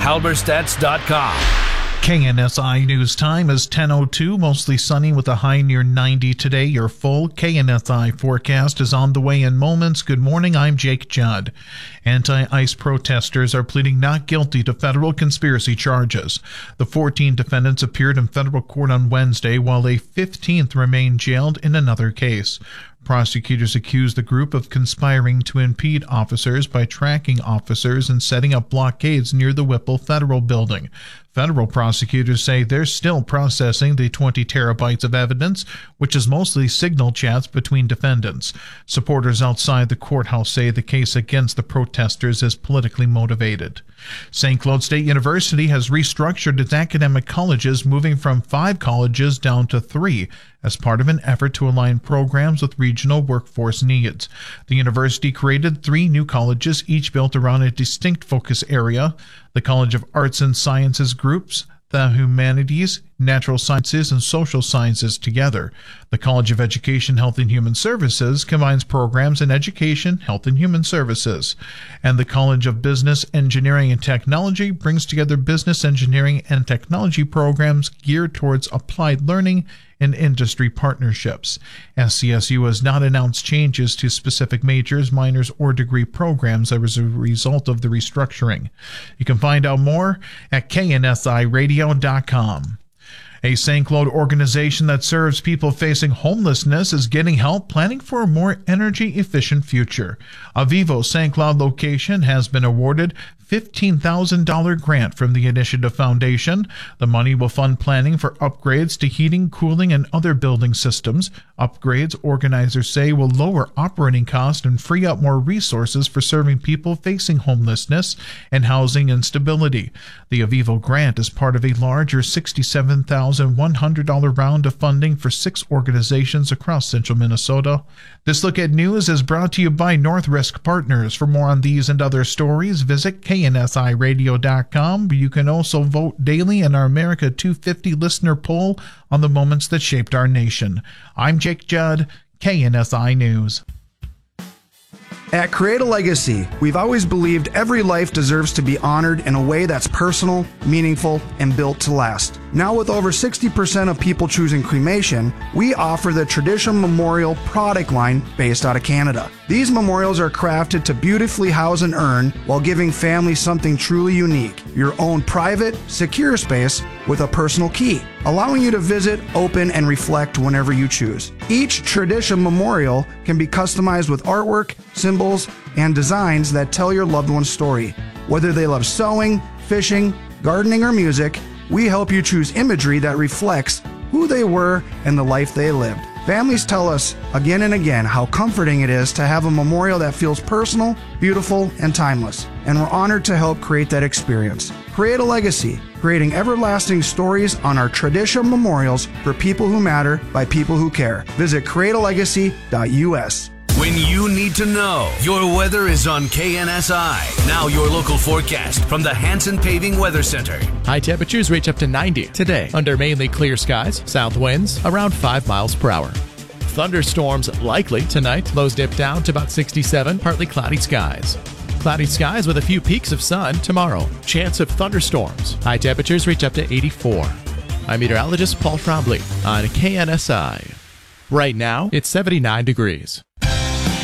halberstadt.com. KNSI News Time is 10:02, mostly sunny with a high near 90 today. Your full KNSI forecast is on the way in moments. Good morning, I'm Jake Judd. Anti-ICE protesters are pleading not guilty to federal conspiracy charges. The 14 defendants appeared in federal court on Wednesday, while a 15th remained jailed in another case. Prosecutors accuse the group of conspiring to impede officers by tracking officers and setting up blockades near the Whipple Federal Building. Federal prosecutors say they're still processing the 20 terabytes of evidence, which is mostly signal chats between defendants. Supporters outside the courthouse say the case against the protesters is politically motivated. St. Cloud State University has restructured its academic colleges, moving from 5 colleges down to 3 as part of an effort to align programs with regional workforce needs. The university created 3 new colleges, each built around a distinct focus area. The College of Arts and Sciences groups the humanities, natural sciences, and social sciences together. The College of Education, Health, and Human Services combines programs in education, health, and human services. And the College of Business, Engineering, and Technology brings together business, engineering, and technology programs geared towards applied learning and industry partnerships. SCSU has not announced changes to specific majors, minors, or degree programs as a result of the restructuring. You can find out more at KNSIRadio.com. A St. Cloud organization that serves people facing homelessness is getting help planning for a more energy-efficient future. A Vivo St. Cloud location has been awarded $15,000 grant from the Initiative Foundation. The money will fund planning for upgrades to heating, cooling, and other building systems. Upgrades, organizers say, will lower operating costs and free up more resources for serving people facing homelessness and housing instability. The Avivo grant is part of a larger $67,100 round of funding for 6 organizations across central Minnesota. This Look at News is brought to you by North Risk Partners. For more on these and other stories, visit KNSIRadio.com. You can also vote daily in our America 250 listener poll on the moments that shaped our nation. I'm Jake Judd, KNSI News. At Create a Legacy, we've always believed every life deserves to be honored in a way that's personal, meaningful, and built to last. Now with over 60% of people choosing cremation, we offer the Tradition Memorial product line based out of Canada. These memorials are crafted to beautifully house an urn while giving families something truly unique, your own private, secure space with a personal key, allowing you to visit, open, and reflect whenever you choose. Each Tradition Memorial can be customized with artwork, symbols, and designs that tell your loved one's story. Whether they love sewing, fishing, gardening, or music, we help you choose imagery that reflects who they were and the life they lived. Families tell us again and again how comforting it is to have a memorial that feels personal, beautiful, and timeless. And we're honored to help create that experience. Create a Legacy, creating everlasting stories on our Tradition Memorials for people who matter by people who care. Visit createalegacy.us. When you need to know, your weather is on KNSI. Now your local forecast from the Hanson Paving Weather Center. High temperatures reach up to 90 today under mainly clear skies, south winds around 5 miles per hour. Thunderstorms likely tonight. Lows dip down to about 67, partly cloudy skies. Cloudy skies with a few peaks of sun tomorrow. Chance of thunderstorms. High temperatures reach up to 84. I'm meteorologist Paul Trombley on KNSI. Right now, it's 79 degrees.